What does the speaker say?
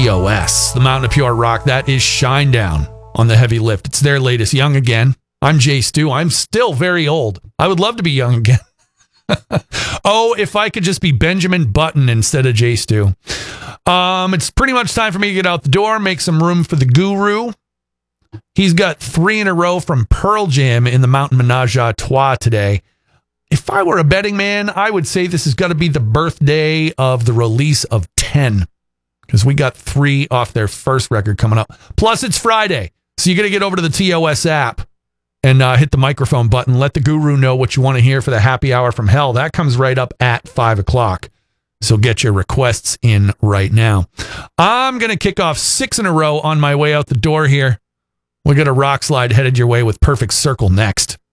TOS, the Mountain of Pure Rock. That is Shinedown on the heavy lift. It's their latest, Young Again. I'm Jay Stu. I'm still very old. I would love to be young again. Oh, if I could just be Benjamin Button instead of Jay Stu. It's pretty much time for me to get out the door, make some room for the guru. He's got 3 in a row from Pearl Jam in the Mountain Menage a Trois today. If I were a betting man, I would say this is going to be the birthday of the release of 10, because we got 3 off their first record coming up. Plus, it's Friday, so you got to get over to the TOS app and hit the microphone button. Let the guru know what you want to hear for the happy hour from hell. That comes right up at 5 o'clock. So get your requests in right now. I'm going to kick off 6 in a row on my way out the door here. We got a rock slide headed your way with Perfect Circle next.